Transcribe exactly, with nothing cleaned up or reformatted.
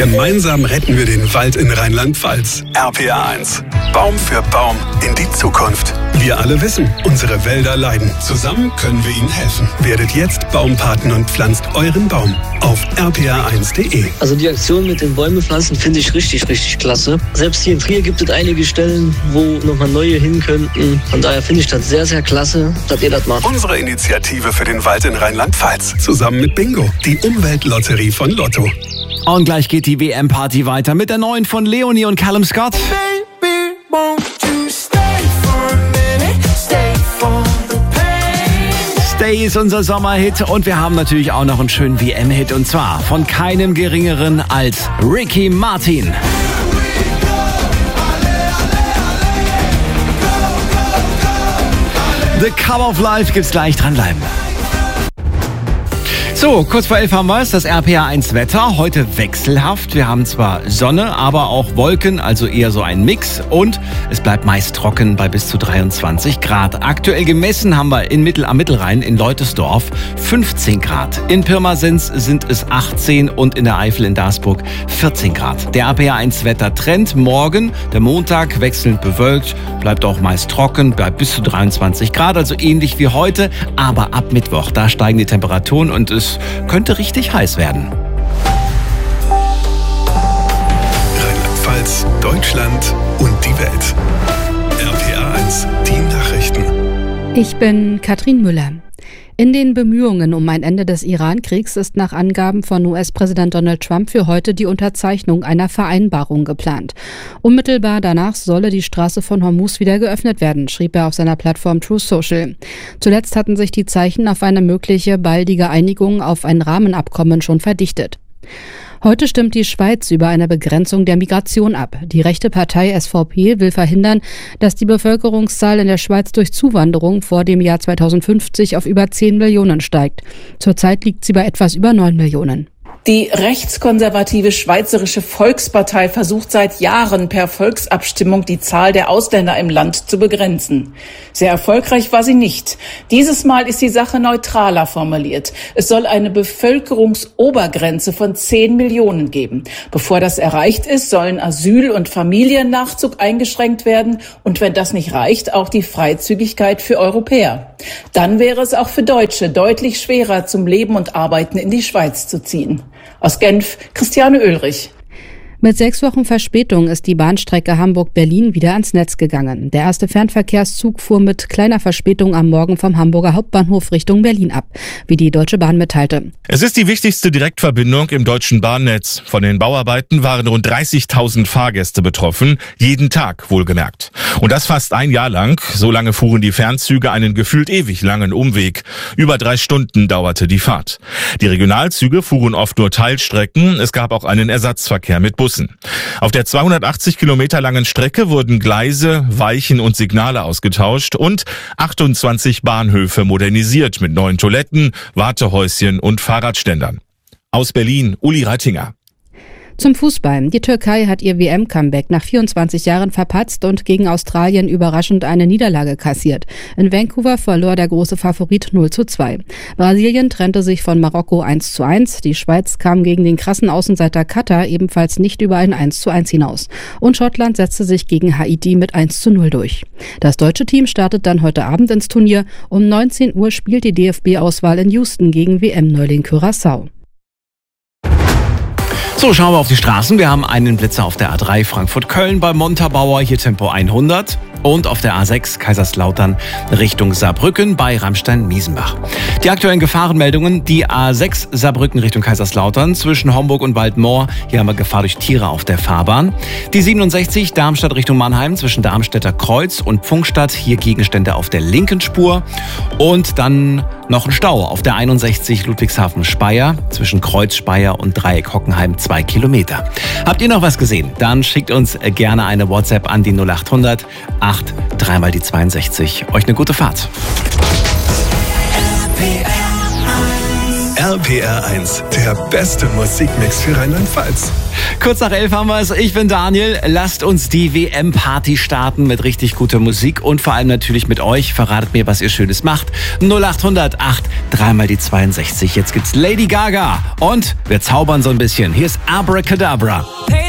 Gemeinsam retten wir den Wald in Rheinland-Pfalz. R P R eins. Baum für Baum in die Zukunft. Wir alle wissen, unsere Wälder leiden. Zusammen können wir ihnen helfen. Werdet jetzt Baumpaten und pflanzt euren Baum auf r p r eins punkt d e. Also die Aktion mit den Bäume pflanzen finde ich richtig, richtig klasse. Selbst hier in Trier gibt es einige Stellen, wo nochmal neue hin könnten. Von daher finde ich das sehr, sehr klasse, dass ihr das macht. Unsere Initiative für den Wald in Rheinland-Pfalz. Zusammen mit Bingo, die Umweltlotterie von Lotto. Und gleich geht die W M-Party weiter mit der neuen von Leonie und Callum Scott. Baby, won't you stay for a minute, stay for the pain. Stay ist unser Sommerhit und wir haben natürlich auch noch einen schönen W M-Hit und zwar von keinem geringeren als Ricky Martin. The Cup of Life gibt's gleich, dranbleiben. So, kurz vor elf haben wir es, das R P R eins Wetter. Heute wechselhaft. Wir haben zwar Sonne, aber auch Wolken, also eher so ein Mix. Und es bleibt meist trocken bei bis zu dreiundzwanzig Grad. Aktuell gemessen haben wir in Mittel, am Mittelrhein in Leutesdorf fünfzehn Grad. In Pirmasens sind es achtzehn und in der Eifel in Darsburg vierzehn Grad. Der R P R eins Wettertrend morgen, der Montag wechselnd bewölkt, bleibt auch meist trocken, bleibt bis zu dreiundzwanzig Grad, also ähnlich wie heute. Aber ab Mittwoch, da steigen die Temperaturen und es könnte richtig heiß werden. Rheinland-Pfalz, Deutschland und die Welt. R P R eins, die Nachrichten. Ich bin Katrin Müller. In den Bemühungen um ein Ende des Iran-Kriegs ist nach Angaben von U S-Präsident Donald Trump für heute die Unterzeichnung einer Vereinbarung geplant. Unmittelbar danach solle die Straße von Hormuz wieder geöffnet werden, schrieb er auf seiner Plattform Truth Social. Zuletzt hatten sich die Zeichen auf eine mögliche baldige Einigung auf ein Rahmenabkommen schon verdichtet. Heute stimmt die Schweiz über eine Begrenzung der Migration ab. Die rechte Partei S V P will verhindern, dass die Bevölkerungszahl in der Schweiz durch Zuwanderung vor dem Jahr zweitausendfünfzig auf über zehn Millionen steigt. Zurzeit liegt sie bei etwas über neun Millionen. Die rechtskonservative Schweizerische Volkspartei versucht seit Jahren per Volksabstimmung die Zahl der Ausländer im Land zu begrenzen. Sehr erfolgreich war sie nicht. Dieses Mal ist die Sache neutraler formuliert. Es soll eine Bevölkerungsobergrenze von zehn Millionen geben. Bevor das erreicht ist, sollen Asyl- und Familiennachzug eingeschränkt werden und wenn das nicht reicht, auch die Freizügigkeit für Europäer. Dann wäre es auch für Deutsche deutlich schwerer, zum Leben und Arbeiten in die Schweiz zu ziehen. Aus Genf, Christiane Oehlrich. Mit sechs Wochen Verspätung ist die Bahnstrecke Hamburg-Berlin wieder ans Netz gegangen. Der erste Fernverkehrszug fuhr mit kleiner Verspätung am Morgen vom Hamburger Hauptbahnhof Richtung Berlin ab, wie die Deutsche Bahn mitteilte. Es ist die wichtigste Direktverbindung im deutschen Bahnnetz. Von den Bauarbeiten waren rund dreißigtausend Fahrgäste betroffen, jeden Tag wohlgemerkt. Und das fast ein Jahr lang. So lange fuhren die Fernzüge einen gefühlt ewig langen Umweg. Über drei Stunden dauerte die Fahrt. Die Regionalzüge fuhren oft nur Teilstrecken. Es gab auch einen Ersatzverkehr mit Bussen. Auf der zweihundertachtzig Kilometer langen Strecke wurden Gleise, Weichen und Signale ausgetauscht und achtundzwanzig Bahnhöfe modernisiert mit neuen Toiletten, Wartehäuschen und Fahrradständern. Aus Berlin, Uli Reitinger. Zum Fußball. Die Türkei hat ihr W M-Comeback nach vierundzwanzig Jahren verpatzt und gegen Australien überraschend eine Niederlage kassiert. In Vancouver verlor der große Favorit null zu zwei. Brasilien trennte sich von Marokko eins zu eins. Die Schweiz kam gegen den krassen Außenseiter Katar ebenfalls nicht über ein eins zu eins hinaus. Und Schottland setzte sich gegen Haiti mit eins zu null durch. Das deutsche Team startet dann heute Abend ins Turnier. Um neunzehn Uhr spielt die D F B-Auswahl in Houston gegen W M-Neuling Curaçao. So, schauen wir auf die Straßen. Wir haben einen Blitzer auf der A drei Frankfurt-Köln bei Montabaur, hier Tempo hundert. Und auf der A sechs Kaiserslautern Richtung Saarbrücken bei Ramstein-Miesenbach. Die aktuellen Gefahrenmeldungen, die A sechs Saarbrücken Richtung Kaiserslautern zwischen Homburg und Waldmoor. Hier haben wir Gefahr durch Tiere auf der Fahrbahn. Die siebenundsechzig Darmstadt Richtung Mannheim zwischen Darmstädter Kreuz und Pfungstadt. Hier Gegenstände auf der linken Spur. Und dann noch ein Stau auf der einundsechzig Ludwigshafen-Speyer zwischen Kreuz Speyer und Dreieck Hockenheim zwei Kilometer. Habt ihr noch was gesehen? Dann schickt uns gerne eine WhatsApp an die null achthundert acht dreimal die zweiundsechzig. Euch eine gute Fahrt. R R P R eins, der beste Musikmix für Rheinland-Pfalz. Kurz nach elf haben wir es. Ich bin Daniel. Lasst uns die W M-Party starten mit richtig guter Musik und vor allem natürlich mit euch. Verratet mir, was ihr Schönes macht. null acht hundert acht, dreimal die zweiundsechzig. Jetzt gibt's Lady Gaga und wir zaubern so ein bisschen. Hier ist Abracadabra. Hey,